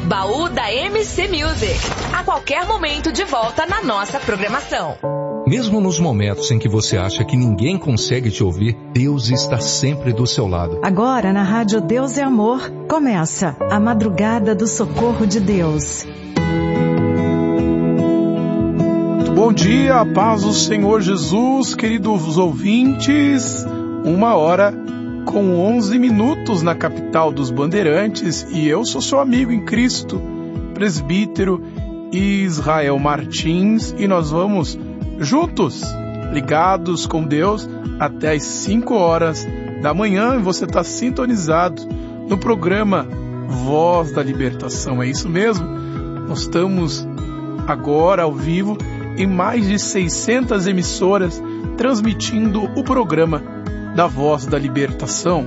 Baú da MC Music. A qualquer momento de volta na nossa programação. Mesmo nos momentos em que você acha que ninguém consegue te ouvir, Deus está sempre do seu lado. Agora na Rádio Deus é Amor, começa a Madrugada do Socorro de Deus. Bom dia, a paz do Senhor Jesus, queridos ouvintes. 1h11 na capital dos Bandeirantes, e eu sou seu amigo em Cristo, presbítero Israel Martins, e nós vamos juntos, ligados com Deus, até às 5 horas da manhã, e você está sintonizado no programa Voz da Libertação. É isso mesmo, nós estamos agora ao vivo em mais de 600 emissoras, transmitindo o programa da Voz da Libertação.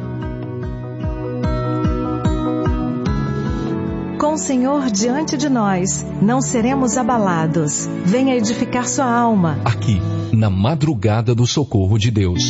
Com o Senhor diante de nós, não seremos abalados. Venha edificar sua alma. Aqui, na Madrugada do Socorro de Deus.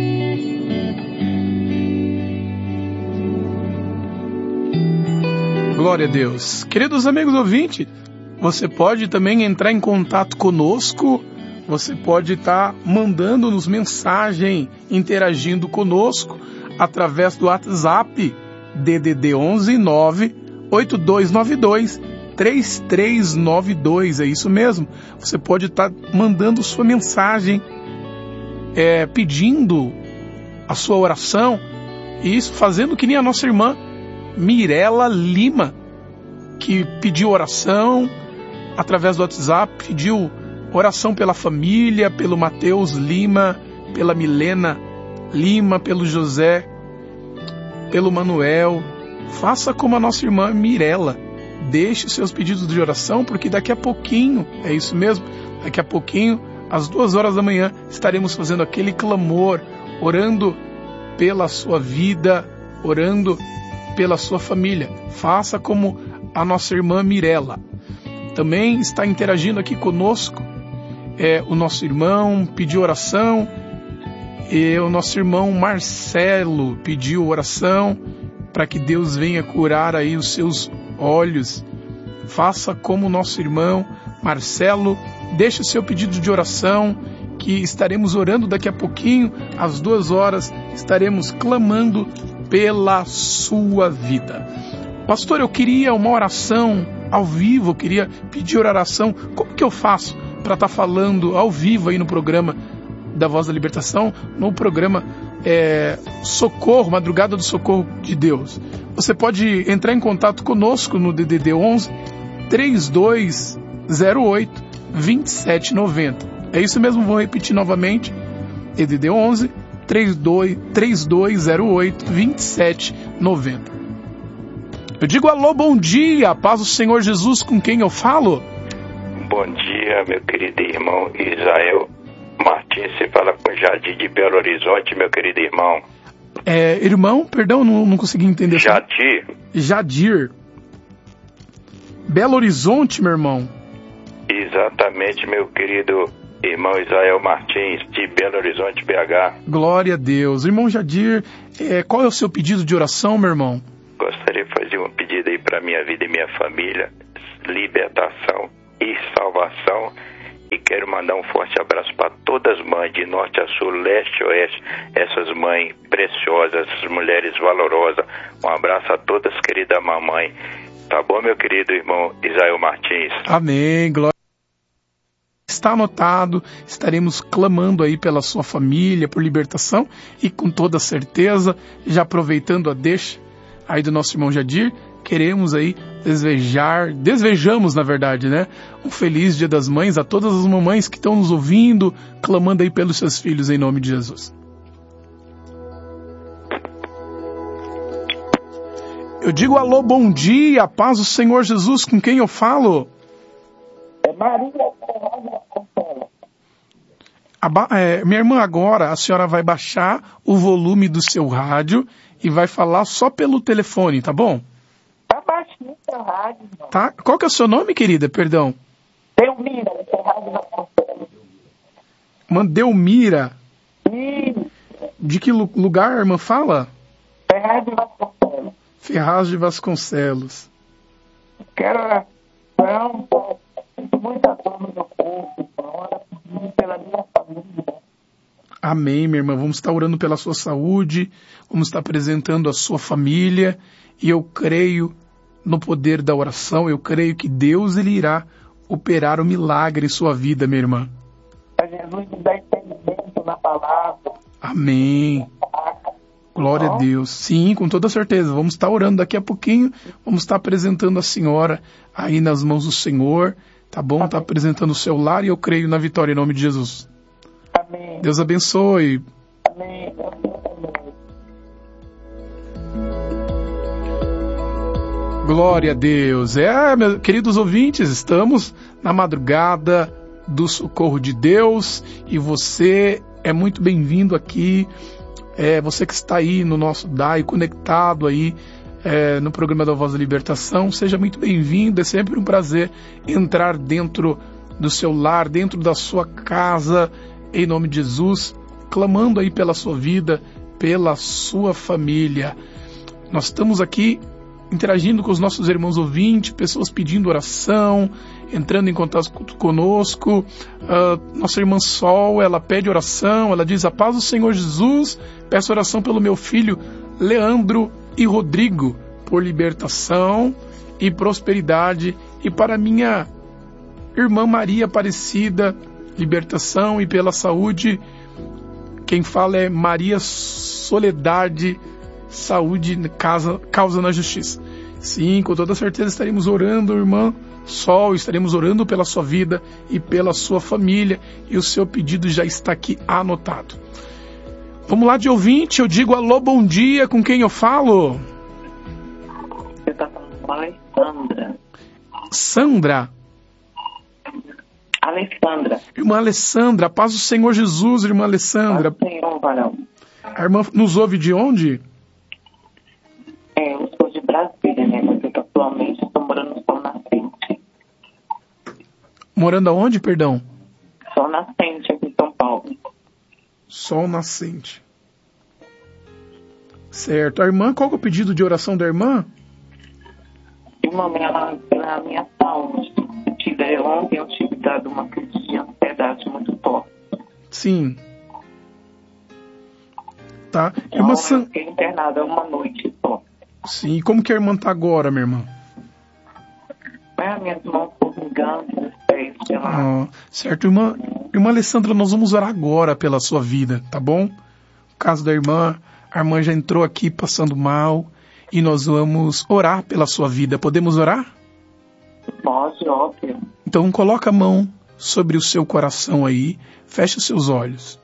Glória a Deus. Queridos amigos ouvintes, você pode também entrar em contato conosco. Você pode estar mandando-nos mensagem, interagindo conosco através do WhatsApp DDD 11 98292 3392. É isso mesmo. Você pode estar mandando sua mensagem, pedindo a sua oração, e isso fazendo que nem a nossa irmã Mirela Lima, que pediu oração através do WhatsApp, pediu oração pela família, pelo Mateus Lima, pela Milena Lima, pelo José, pelo Manuel. Faça como a nossa irmã Mirela. Deixe seus pedidos de oração, porque daqui a pouquinho, é isso mesmo, daqui a pouquinho, às 2 horas da manhã, estaremos fazendo aquele clamor, orando pela sua vida, orando pela sua família. Faça como a nossa irmã Mirela. Também está interagindo aqui conosco o nosso irmão pediu oração, e o nosso irmão Marcelo pediu oração para que Deus venha curar aí os seus olhos. Faça como o nosso irmão Marcelo, deixe o seu pedido de oração, que estaremos orando daqui a pouquinho, às 2 horas, estaremos clamando pela sua vida. Pastor, eu queria uma oração ao vivo, eu queria pedir oração. Como que eu faço para estar falando ao vivo aí no programa da Voz da Libertação, no programa Socorro, Madrugada do Socorro de Deus? Você pode entrar em contato conosco no DDD 11 3208 2790. É isso mesmo, vou repetir novamente. DDD 11 3208 2790. Eu digo alô, bom dia, paz do Senhor Jesus, com quem eu falo? Bom dia, meu querido irmão Israel Martins, você fala com Jadir de Belo Horizonte, meu querido irmão. Irmão, perdão, não consegui entender. Jadir. Belo Horizonte, meu irmão. Exatamente, meu querido irmão Israel Martins, de Belo Horizonte, BH. Glória a Deus. Irmão Jadir, qual é o seu pedido de oração, meu irmão? Gostaria de fazer um pedido aí para minha vida e minha família, libertação e salvação, e quero mandar um forte abraço para todas as mães de norte a sul, leste a oeste, essas mães preciosas, essas mulheres valorosas. Um abraço a todas, querida mamãe. Tá bom, meu querido irmão Israel Martins? Amém, glória. Está anotado, estaremos clamando aí pela sua família, por libertação, e com toda certeza, já aproveitando a deixa aí do nosso irmão Jadir, queremos aí desejamos na verdade, né, um feliz Dia das Mães a todas as mamães que estão nos ouvindo, clamando aí pelos seus filhos em nome de Jesus. Eu digo alô, bom dia, paz do Senhor Jesus, com quem eu falo? Maria. Minha irmã, agora a senhora vai baixar o volume do seu rádio e vai falar só pelo telefone, tá bom? Tá baixinho o seu rádio, irmão. Tá? Qual que é o seu nome, querida? Perdão. Delmira, Ferraz de Vasconcelos. Delmira? Isso. De que lugar, irmã, fala? Ferraz de Vasconcelos. Ferraz de Vasconcelos. Quero oração, sinto muita dor no meu corpo, ora pela minha família. Amém, minha irmã. Vamos estar orando pela sua saúde, vamos estar apresentando a sua família, e eu creio no poder da oração, eu creio que Deus ele irá operar o milagre em sua vida, minha irmã. Para Jesus me dar entendimento na palavra. Amém. Glória a Deus. Sim, com toda certeza. Vamos estar orando daqui a pouquinho, vamos estar apresentando a senhora aí nas mãos do Senhor, tá bom? Está apresentando o seu lar e eu creio na vitória em nome de Jesus. Amém. Deus abençoe. Amém. Glória a Deus. Meus queridos ouvintes, estamos na madrugada do socorro de Deus e você é muito bem-vindo aqui. Você que está aí no nosso DAI, conectado aí no programa da Voz da Libertação, seja muito bem-vindo. É sempre um prazer entrar dentro do seu lar, dentro da sua casa, em nome de Jesus, clamando aí pela sua vida, pela sua família. Nós estamos aqui interagindo com os nossos irmãos ouvintes, pessoas pedindo oração, entrando em contato conosco. Nossa irmã Sol, ela pede oração, ela diz: a paz do Senhor Jesus, peço oração pelo meu filho Leandro e Rodrigo, por libertação e prosperidade, e para minha irmã Maria Aparecida, libertação e pela saúde. Quem fala é Maria Soledade, saúde, causa na justiça. Sim, com toda certeza estaremos orando, irmã Sol, estaremos orando pela sua vida e pela sua família, e o seu pedido já está aqui anotado. Vamos lá de ouvinte, eu digo alô, bom dia, com quem eu falo? Você está falando com a Alessandra. Sandra? Alessandra. Irmã Alessandra, paz do Senhor Jesus, irmã Alessandra. Paz do Senhor, varão. A irmã nos ouve de onde? Eu sou de Brasília, né? Mas eu atualmente estou morando no Sol Nascente. Morando aonde, perdão? Sol Nascente, aqui em São Paulo. Sol Nascente. Certo. A irmã, qual que é o pedido de oração da irmã? Irmã, pela minha saúde. Ontem eu tive dado uma crise de ansiedade muito forte. Sim. Tá. Então, eu fiquei internada uma noite só. Sim. E como que a irmã está agora, minha irmã? Minhas mãos formigando, os pés, sei lá. Certo, irmã. Irmã Alessandra, nós vamos orar agora pela sua vida, tá bom? No caso da irmã, a irmã já entrou aqui passando mal e nós vamos orar pela sua vida. Podemos orar? Pode, óbvio. Então coloca a mão sobre o seu coração aí, feche os seus olhos.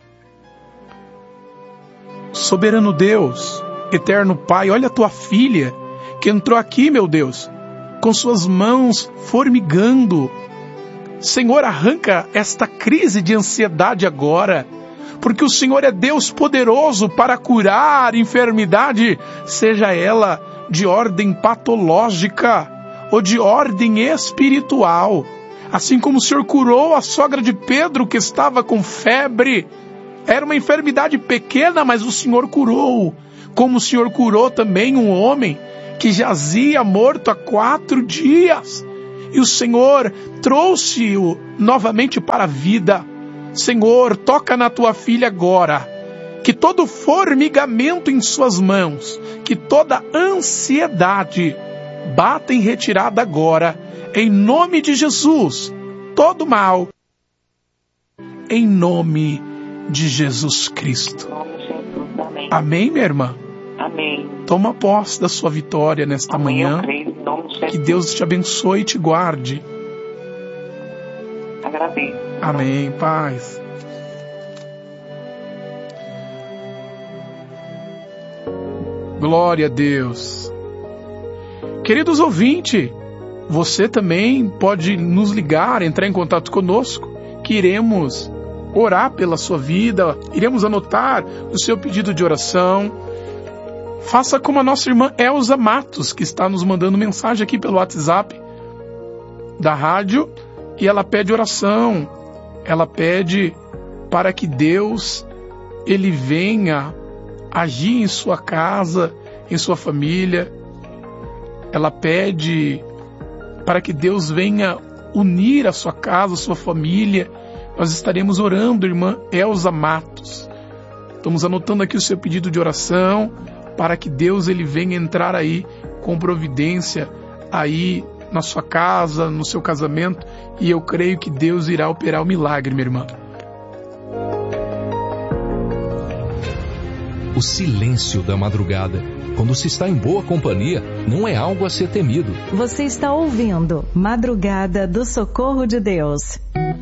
Soberano Deus, eterno Pai, olha a tua filha que entrou aqui, meu Deus, com suas mãos formigando. Senhor, arranca esta crise de ansiedade agora, porque o Senhor é Deus poderoso para curar enfermidade, seja ela de ordem patológica ou de ordem espiritual. Assim como o Senhor curou a sogra de Pedro que estava com febre, era uma enfermidade pequena, mas o Senhor curou. Como o Senhor curou também um homem que jazia morto há 4 dias. E o Senhor trouxe-o novamente para a vida. Senhor, toca na tua filha agora. Que todo formigamento em suas mãos, que toda ansiedade bata em retirada agora. Em nome de Jesus, todo mal. Em nome de Jesus Cristo. Amém. Amém, minha irmã? Amém. Toma posse da sua vitória nesta manhã. Que Deus te abençoe e te guarde. Agradeço. Amém. Paz. Glória a Deus. Queridos ouvintes, você também pode nos ligar, entrar em contato conosco, que iremos orar pela sua vida, iremos anotar o seu pedido de oração. Faça como a nossa irmã Elza Matos, que está nos mandando mensagem aqui pelo WhatsApp da rádio, e ela pede oração, ela pede para que Deus, Ele venha agir em sua casa, em sua família. Ela pede para que Deus venha unir a sua casa, a sua família. Nós estaremos orando, irmã Elza Matos. Estamos anotando aqui o seu pedido de oração, para que Deus ele venha entrar aí com providência aí na sua casa, no seu casamento, e eu creio que Deus irá operar o milagre, minha irmã. O silêncio da madrugada, quando se está em boa companhia, não é algo a ser temido. Você está ouvindo Madrugada do Socorro de Deus.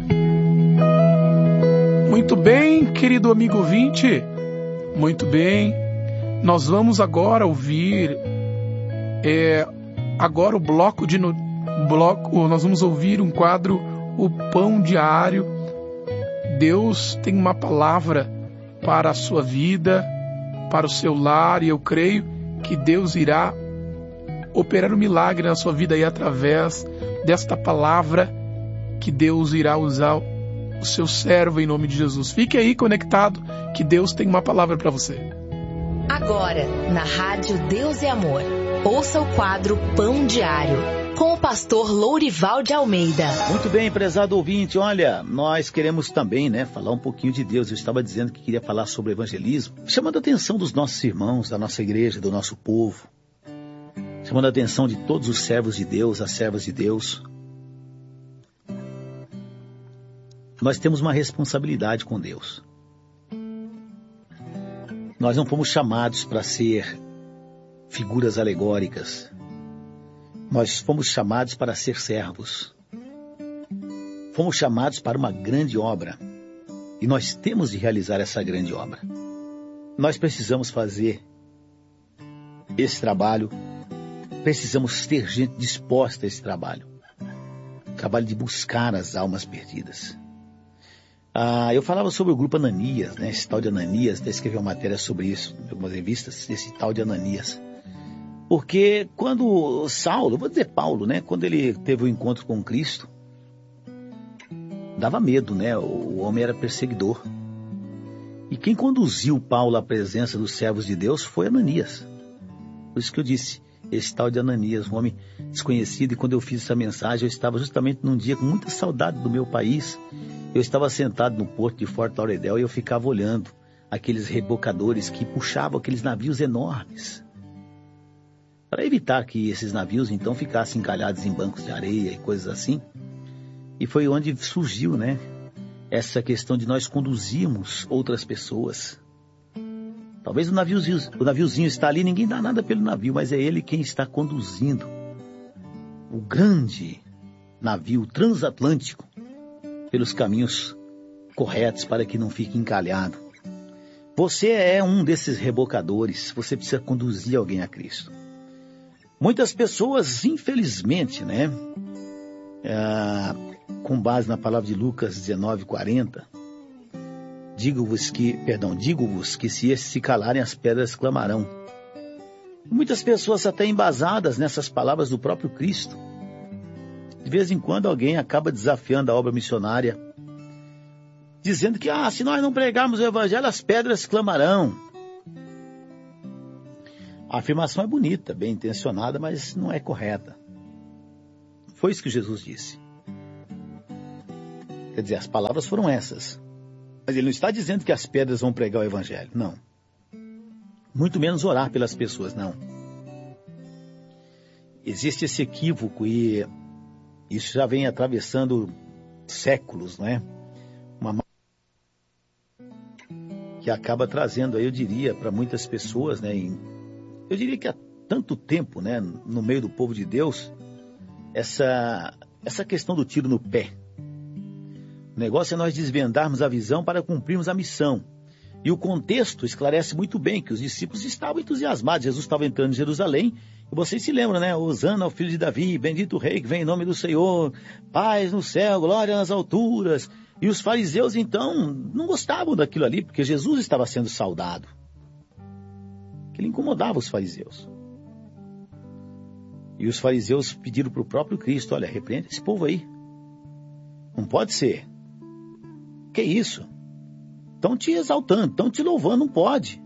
Muito bem, querido amigo ouvinte. Muito bem. Nós vamos agora ouvir agora o bloco nós vamos ouvir um quadro, o Pão Diário. Deus tem uma palavra para a sua vida, para o seu lar, e eu creio que Deus irá operar um milagre na sua vida aí através desta palavra que Deus irá usar o seu servo em nome de Jesus. Fique aí conectado, que Deus tem uma palavra para você. Agora, na Rádio Deus e Amor, ouça o quadro Pão Diário, com o pastor Lourival de Almeida. Muito bem, prezado ouvinte, olha, nós queremos também, falar um pouquinho de Deus. Eu estava dizendo que queria falar sobre o evangelismo, chamando a atenção dos nossos irmãos, da nossa igreja, do nosso povo, chamando a atenção de todos os servos de Deus, as servas de Deus. Nós temos uma responsabilidade com Deus. Nós não fomos chamados para ser figuras alegóricas. Nós fomos chamados para ser servos. Fomos chamados para uma grande obra. E nós temos de realizar essa grande obra. Nós precisamos fazer esse trabalho. Precisamos ter gente disposta a esse trabalho. Trabalho de buscar as almas perdidas. Eu falava sobre o grupo Ananias, esse tal de Ananias, até escrevi uma matéria sobre isso, em algumas revistas, esse tal de Ananias. Porque quando Saulo, vou dizer Paulo, quando ele teve o encontro com Cristo, dava medo, o homem era perseguidor. E quem conduziu Paulo à presença dos servos de Deus foi Ananias. Por isso que eu disse, esse tal de Ananias, um homem desconhecido, e quando eu fiz essa mensagem, eu estava justamente num dia com muita saudade do meu país. Eu estava sentado no porto de Fort Lauderdale e eu ficava olhando aqueles rebocadores que puxavam aqueles navios enormes, para evitar que esses navios então ficassem encalhados em bancos de areia e coisas assim. E foi onde surgiu, essa questão de nós conduzirmos outras pessoas. Talvez o naviozinho está ali, ninguém dá nada pelo navio, mas é ele quem está conduzindo o grande navio transatlântico pelos caminhos corretos para que não fique encalhado. Você é um desses rebocadores, você precisa conduzir alguém a Cristo. Muitas pessoas, infelizmente, com base na palavra de Lucas 19:40, digo-vos que se estes se calarem, as pedras clamarão. Muitas pessoas até embasadas nessas palavras do próprio Cristo. De vez em quando alguém acaba desafiando a obra missionária, dizendo que, se nós não pregarmos o evangelho, as pedras clamarão. A afirmação é bonita, bem intencionada, mas não é correta. Foi isso que Jesus disse. Quer dizer, as palavras foram essas. Mas ele não está dizendo que as pedras vão pregar o evangelho, não. Muito menos orar pelas pessoas, não. Existe esse equívoco e isso já vem atravessando séculos, que acaba trazendo, eu diria, para muitas pessoas, eu diria que há tanto tempo, no meio do povo de Deus, essa questão do tiro no pé. O negócio é nós desvendarmos a visão para cumprirmos a missão. E o contexto esclarece muito bem que os discípulos estavam entusiasmados. Jesus estava entrando em Jerusalém. E vocês se lembram, Hosana ao filho de Davi, bendito o rei que vem em nome do Senhor, paz no céu, glória nas alturas. E os fariseus, então, não gostavam daquilo ali, porque Jesus estava sendo saudado. Ele incomodava os fariseus. E os fariseus pediram para o próprio Cristo, olha, repreende esse povo aí. Não pode ser. Que isso? Estão te exaltando, estão te louvando, não pode.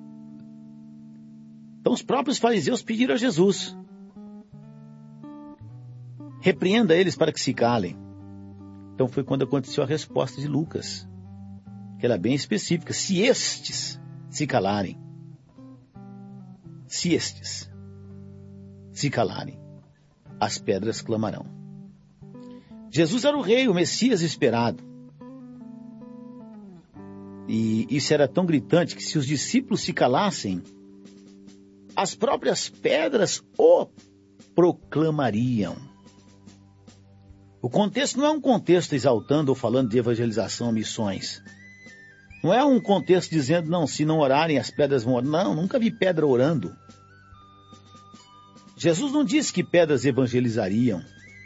Então os próprios fariseus pediram a Jesus: repreenda eles para que se calem. Então foi quando aconteceu a resposta de Lucas, que era bem específica: se estes se calarem, se estes se calarem, as pedras clamarão. Jesus era o rei, o Messias esperado. E isso era tão gritante que se os discípulos se calassem, as próprias pedras o proclamariam. O contexto não é um contexto exaltando ou falando de evangelização, missões. Não é um contexto dizendo, não, se não orarem as pedras vão orar. Não, nunca vi pedra orando. Jesus não disse que pedras evangelizariam.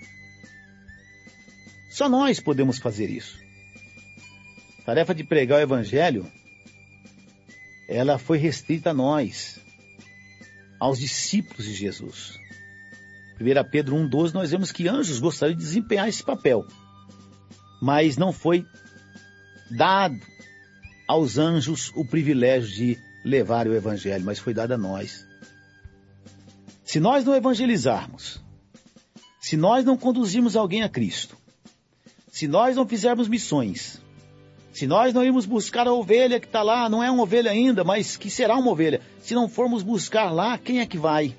Só nós podemos fazer isso. A tarefa de pregar o evangelho, ela foi restrita a nós, aos discípulos de Jesus. 1 Pedro 1,12, nós vemos que anjos gostariam de desempenhar esse papel, mas não foi dado aos anjos o privilégio de levar o evangelho, mas foi dado a nós. Se nós não evangelizarmos, se nós não conduzirmos alguém a Cristo, se nós não fizermos missões, se nós não irmos buscar a ovelha que está lá, não é uma ovelha ainda, mas que será uma ovelha, se não formos buscar lá, quem é que vai?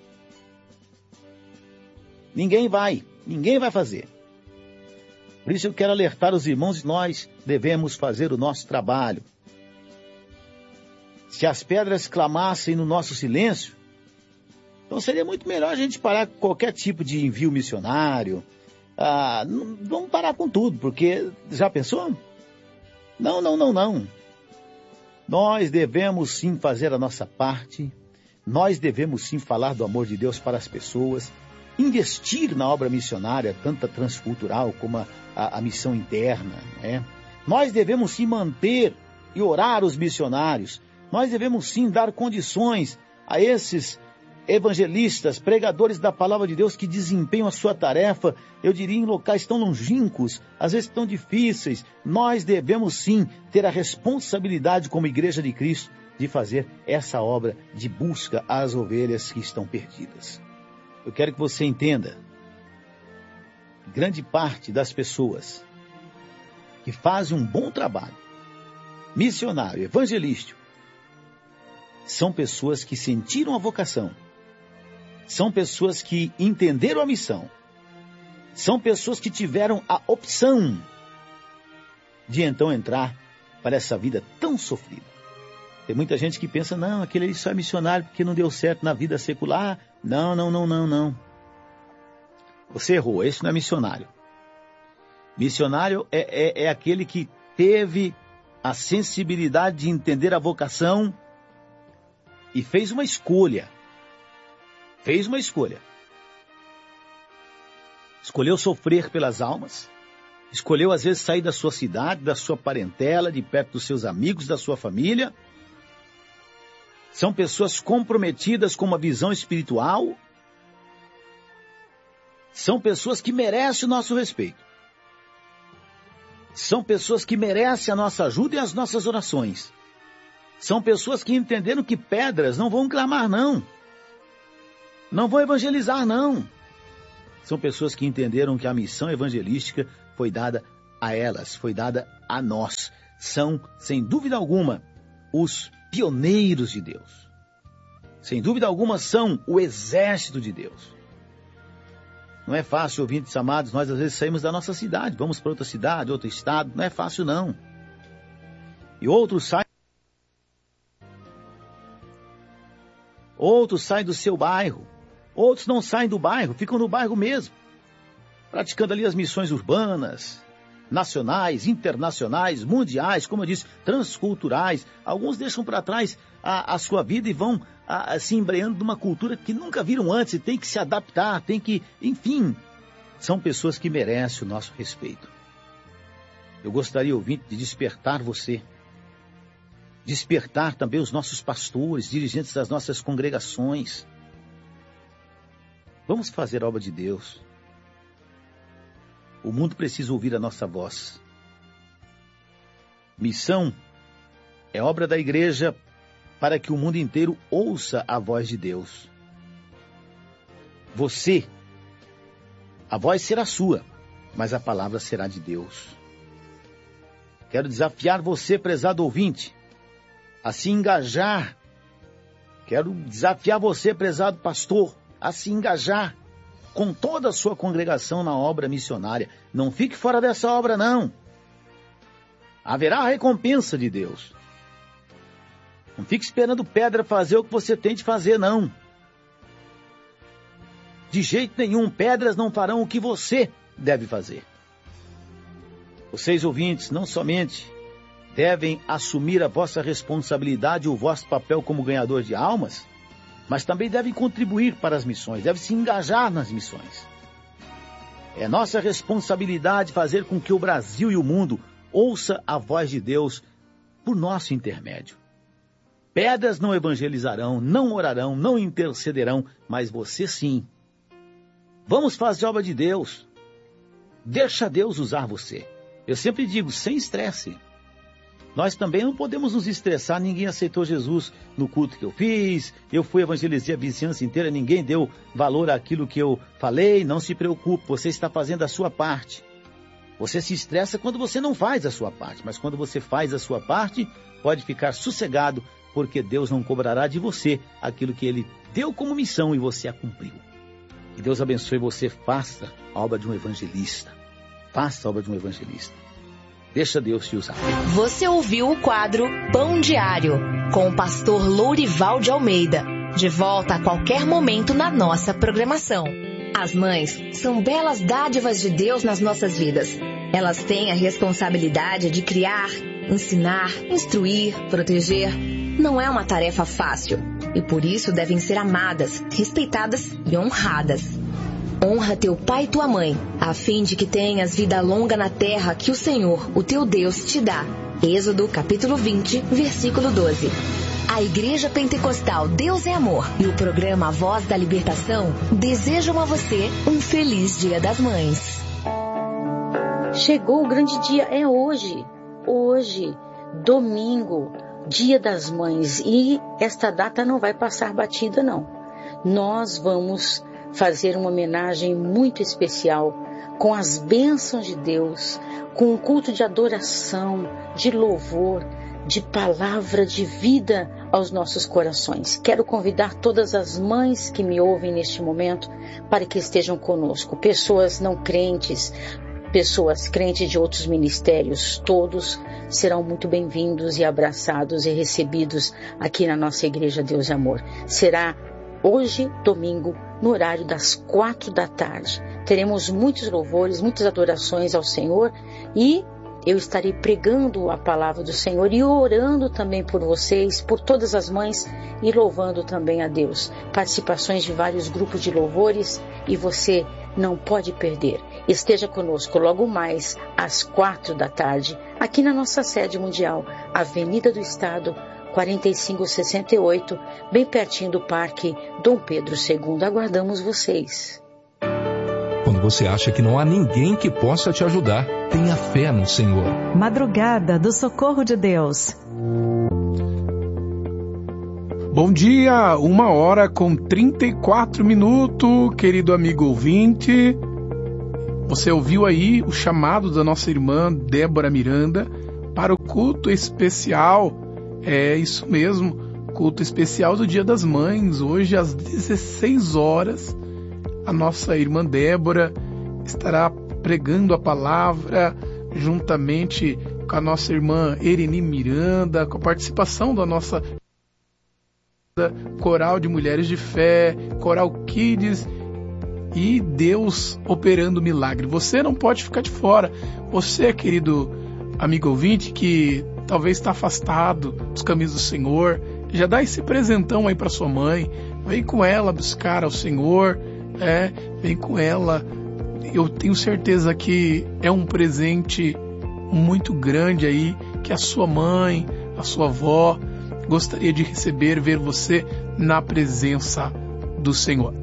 Ninguém vai fazer. Por isso eu quero alertar os irmãos que nós devemos fazer o nosso trabalho. Se as pedras clamassem no nosso silêncio, então seria muito melhor a gente parar com qualquer tipo de envio missionário. Vamos parar com tudo, porque já pensou? Não. Nós devemos sim fazer a nossa parte, nós devemos sim falar do amor de Deus para as pessoas, investir na obra missionária, tanto a transcultural como a missão interna, né? Nós devemos sim manter e orar os missionários, nós devemos sim dar condições a esses evangelistas, pregadores da palavra de Deus que desempenham a sua tarefa, eu diria em locais tão longínquos, às vezes tão difíceis. Nós devemos sim ter a responsabilidade como Igreja de Cristo de fazer essa obra de busca às ovelhas que estão perdidas. Eu quero que você entenda, grande parte das pessoas que fazem um bom trabalho missionário, evangelístico, são pessoas que sentiram a vocação, são pessoas que entenderam a missão, são pessoas que tiveram a opção de então entrar para essa vida tão sofrida. Tem muita gente que pensa, não, aquele ali só é missionário porque não deu certo na vida secular. Não. Você errou, esse não é missionário. Missionário é aquele que teve a sensibilidade de entender a vocação e fez uma escolha. Escolheu sofrer pelas almas. Escolheu, às vezes, sair da sua cidade, da sua parentela, de perto dos seus amigos, da sua família. São pessoas comprometidas com uma visão espiritual. São pessoas que merecem o nosso respeito. São pessoas que merecem a nossa ajuda e as nossas orações. São pessoas que entenderam que pedras não vão clamar, não. Não vão evangelizar, não. São pessoas que entenderam que a missão evangelística foi dada a elas, foi dada a nós. São, sem dúvida alguma, os pioneiros de Deus. Sem dúvida alguma, são o exército de Deus. Não é fácil, ouvintes amados, nós às vezes saímos da nossa cidade, vamos para outra cidade, outro estado, não é fácil não. E outros saem do seu bairro, outros não saem do bairro, ficam no bairro mesmo, praticando ali as missões urbanas, nacionais, internacionais, mundiais, como eu disse, transculturais. Alguns deixam para trás a sua vida e vão se embreando numa cultura que nunca viram antes e tem que se adaptar, tem que, enfim, são pessoas que merecem o nosso respeito. Eu gostaria, ouvinte, de despertar você, despertar também os nossos pastores, dirigentes das nossas congregações. Vamos fazer a obra de Deus. O mundo precisa ouvir a nossa voz. Missão é obra da igreja para que o mundo inteiro ouça a voz de Deus. Você, A voz será sua, mas a palavra será de Deus. Quero desafiar você, prezado ouvinte, a se engajar. Quero desafiar você, prezado pastor, a se engajar com toda a sua congregação na obra missionária. Não fique fora dessa obra, não. Haverá a recompensa de Deus. Não fique esperando pedra fazer o que você tem de fazer, não. De jeito nenhum, pedras não farão o que você deve fazer. Vocês, ouvintes, não somente devem assumir a vossa responsabilidade e o vosso papel como ganhador de almas, mas também devem contribuir para as missões, devem se engajar nas missões. É nossa responsabilidade fazer com que o Brasil e o mundo ouça a voz de Deus por nosso intermédio. Pedras não evangelizarão, não orarão, não intercederão, mas você sim. Vamos fazer a obra de Deus. Deixa Deus usar você. Eu sempre digo, sem estresse. Nós também não podemos nos estressar, ninguém aceitou Jesus no culto que eu fiz, eu fui evangelizar a vizinhança inteira, ninguém deu valor àquilo que eu falei. Não se preocupe, você está fazendo a sua parte. Você se estressa quando você não faz a sua parte, mas quando você faz a sua parte, pode ficar sossegado, porque Deus não cobrará de você aquilo que Ele deu como missão e você a cumpriu. Que Deus abençoe você, faça a obra de um evangelista. Faça a obra de um evangelista. Deixa Deus te usar. Você ouviu o quadro Pão Diário, com o pastor Lourival de Almeida. De volta a qualquer momento na nossa programação. As mães são belas dádivas de Deus nas nossas vidas. Elas têm a responsabilidade de criar, ensinar, instruir, proteger. Não é uma tarefa fácil e por isso devem ser amadas, respeitadas e honradas. Honra teu pai e tua mãe, a fim de que tenhas vida longa na terra que o Senhor, o teu Deus, te dá. Êxodo, capítulo 20, versículo 12. A Igreja Pentecostal Deus é Amor e o programa Voz da Libertação desejam a você um feliz Dia das Mães. Chegou o grande dia, é hoje, domingo, Dia das Mães, e esta data não vai passar batida, não. Nós vamos fazer uma homenagem muito especial, com as bênçãos de Deus, com um culto de adoração, de louvor, de palavra de vida aos nossos corações. Quero convidar todas as mães que me ouvem neste momento para que estejam conosco, pessoas não crentes, pessoas crentes de outros ministérios, todos serão muito bem-vindos e abraçados e recebidos aqui na nossa Igreja Deus é Amor. Será hoje, domingo, no horário das 16h. Teremos muitos louvores, muitas adorações ao Senhor e eu estarei pregando a palavra do Senhor e orando também por vocês, por todas as mães e louvando também a Deus. Participações de vários grupos de louvores e você não pode perder. Esteja conosco logo mais às 16h, aqui na nossa sede mundial, Avenida do Estado, 4568, bem pertinho do Parque Dom Pedro II. Aguardamos vocês. Quando você acha que não há ninguém que possa te ajudar, tenha fé no Senhor. Madrugada do Socorro de Deus. Bom dia, 1h34, querido amigo ouvinte. Você ouviu aí o chamado da nossa irmã Débora Miranda para o culto especial. É isso mesmo, culto especial do Dia das Mães. Hoje às 16h, a nossa irmã Débora estará pregando a palavra juntamente com a nossa irmã Ereni Miranda, com a participação da nossa Coral de Mulheres de Fé, Coral Kids e Deus operando milagre. Você não pode ficar de fora. Você, querido amigo ouvinte, que talvez está afastado dos caminhos do Senhor, já dá esse presentão aí para sua mãe. Vem com ela buscar ao Senhor, vem com ela. Eu tenho certeza que é um presente muito grande aí, que a sua mãe, a sua avó gostaria de receber, ver você na presença do Senhor.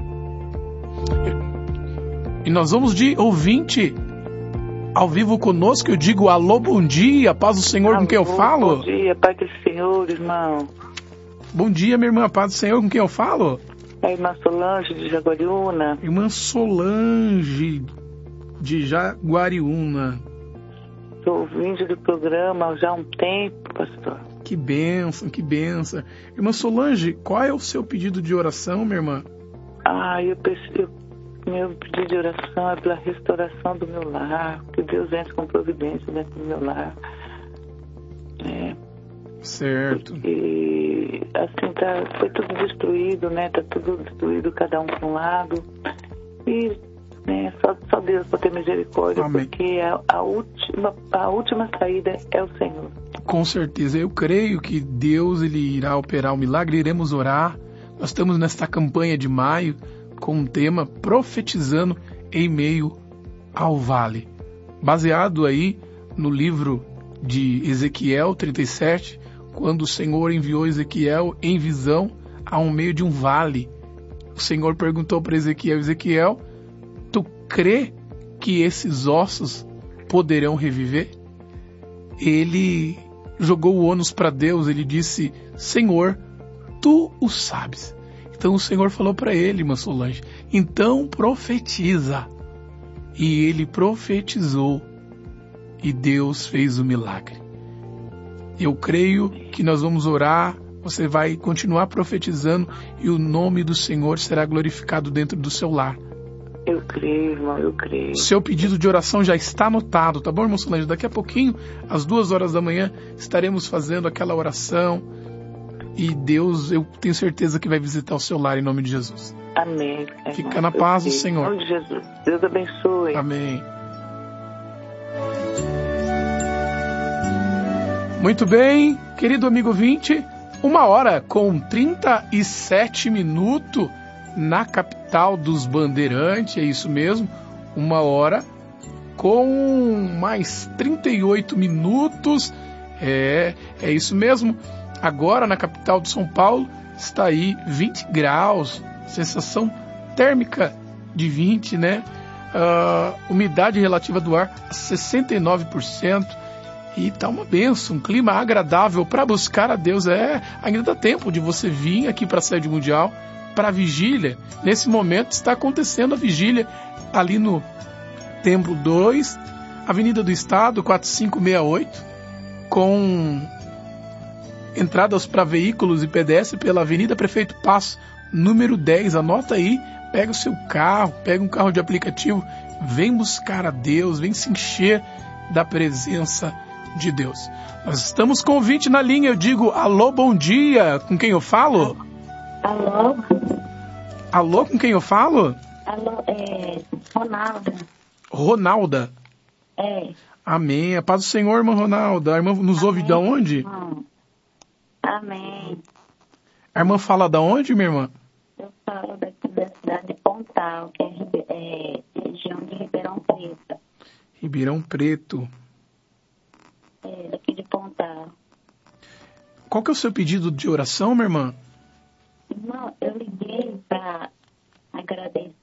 E nós vamos de ouvinte ao vivo conosco. Eu digo alô, bom dia, paz do Senhor. Alô, com quem eu falo? Bom dia, paz do Senhor, irmão. Bom dia, minha irmã, paz do Senhor, com quem eu falo? É a irmã Solange de Jaguariúna. Irmã Solange de Jaguariúna. Estou ouvindo do programa já há um tempo, pastor. Que bênção, que bênção. Irmã Solange, qual é o seu pedido de oração, minha irmã? Meu pedido de oração é pela restauração do meu lar, que Deus entre com providência dentro do meu lar. Certo. E assim, foi tudo destruído, né? Tá tudo destruído, cada um para um lado. E só Deus para ter misericórdia. Amém. Porque a última saída é o Senhor. Com certeza, eu creio que Deus ele irá operar o milagre, iremos orar. Nós estamos nesta campanha de maio com um tema profetizando em meio ao vale. Baseado aí no livro de Ezequiel 37, quando o Senhor enviou Ezequiel em visão ao meio de um vale. O Senhor perguntou para Ezequiel: Ezequiel, tu crê que esses ossos poderão reviver? Ele jogou o ônus para Deus, ele disse: Senhor, tu o sabes. Então o Senhor falou para ele, irmã Solange, então profetiza. E ele profetizou e Deus fez o milagre. Eu creio que nós vamos orar, você vai continuar profetizando e o nome do Senhor será glorificado dentro do seu lar. Eu creio, irmão, eu creio. Seu pedido de oração já está anotado, tá bom, irmão Solange? Daqui a pouquinho, às 2h da manhã, estaremos fazendo aquela oração e Deus, eu tenho certeza que vai visitar o seu lar em nome de Jesus. Amém. Fica na paz do Senhor. Em nome de Jesus. Deus abençoe. Amém. Muito bem, querido amigo ouvinte, 1h37 na capital dos Bandeirantes, é isso mesmo, 1h com mais 38 minutos, é isso mesmo. Agora na capital de São Paulo está aí 20 graus, sensação térmica de 20, né? Umidade relativa do ar 69%. E tá uma bênção, um clima agradável para buscar a Deus. Ainda dá tempo de você vir aqui para a sede mundial, para a vigília. Nesse momento está acontecendo a vigília ali no Templo 2, Avenida do Estado, 4568, com entradas para veículos e pedestres pela Avenida Prefeito Passo, número 10. Anota aí, pega o seu carro, pega um carro de aplicativo, vem buscar a Deus, vem se encher da presença de Deus. Nós estamos com ouvinte na linha, eu digo alô, bom dia, com quem eu falo? Alô? Alô, com quem eu falo? Alô, Ronalda. Ronalda? Amém, a paz do Senhor, irmã Ronalda. A irmã nos ouve de onde? Amém. A irmã fala da onde, minha irmã? Eu falo daqui da cidade de Pontal, que é região de Ribeirão Preto. Ribeirão Preto. Daqui de Pontal. Qual que é o seu pedido de oração, minha irmã? Irmão, eu liguei para agradecer